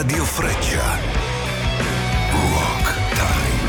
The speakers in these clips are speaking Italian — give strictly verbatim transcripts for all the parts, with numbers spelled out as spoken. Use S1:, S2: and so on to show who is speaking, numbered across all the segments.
S1: Radio Freccia. Rock Time.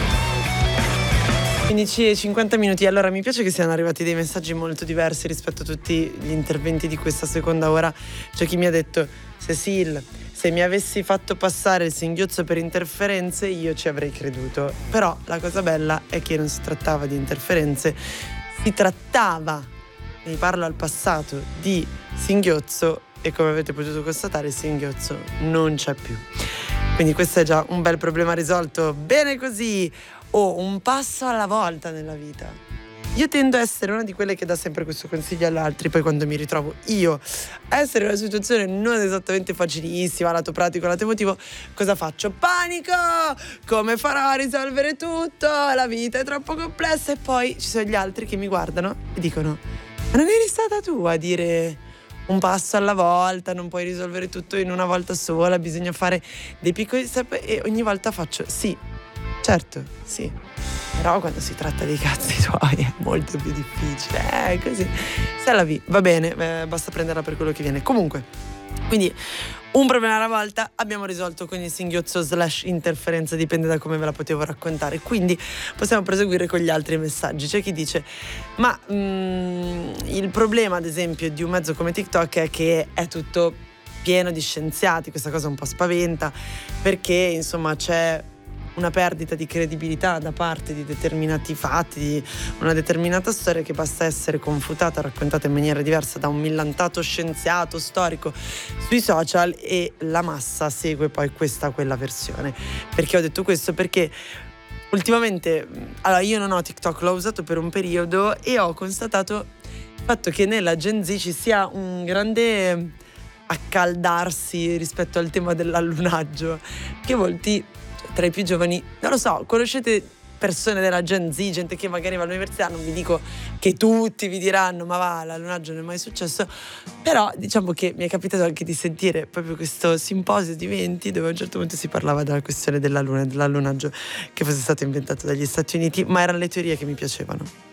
S2: quindici e cinquanta minuti. Allora, mi piace che siano arrivati dei messaggi molto diversi rispetto a tutti gli interventi di questa seconda ora. C'è chi mi ha detto: Cecil, se mi avessi fatto passare il singhiozzo per interferenze io ci avrei creduto. Però la cosa bella è che non si trattava di interferenze, si trattava, ne parlo al passato, di singhiozzo, e come avete potuto constatare il singhiozzo non c'è più. Quindi questo è già un bel problema risolto. Bene così. O un passo alla volta nella vita. Io tendo a essere una di quelle che dà sempre questo consiglio agli altri. Poi quando mi ritrovo io a essere in una situazione non esattamente facilissima, lato pratico, lato emotivo, cosa faccio? Panico! Come farò a risolvere tutto? La vita è troppo complessa. E poi ci sono gli altri che mi guardano e dicono: ma non eri stata tu a dire un passo alla volta, non puoi risolvere tutto in una volta sola, bisogna fare dei piccoli step? E ogni volta faccio sì, certo, sì. Però quando si tratta dei cazzi tuoi è molto più difficile. Eh, così. Se la vi, va bene, eh, basta prenderla per quello che viene. Comunque, quindi un problema alla volta abbiamo risolto con il singhiozzo slash interferenza, dipende da come ve la potevo raccontare. Quindi possiamo proseguire con gli altri messaggi. C'è chi dice: ma mm, il problema ad esempio di un mezzo come TikTok è che è tutto pieno di scienziati. Questa cosa un po' spaventa, perché insomma c'è una perdita di credibilità da parte di determinati fatti, di una determinata storia che basta essere confutata, raccontata in maniera diversa da un millantato scienziato storico sui social e la massa segue poi questa o quella versione. Perché ho detto questo? Perché ultimamente, allora io non ho TikTok, l'ho usato per un periodo e ho constatato il fatto che nella Gen Z ci sia un grande accaldarsi rispetto al tema dell'allunaggio, che molti tra i più giovani, non lo so, conoscete persone della Gen Z, gente che magari va all'università, non vi dico che tutti vi diranno ma va, l'allunaggio non è mai successo, però diciamo che mi è capitato anche di sentire proprio questo simposio di venti dove a un certo punto si parlava della questione della luna e dell'allunaggio che fosse stato inventato dagli Stati Uniti, ma erano le teorie che mi piacevano.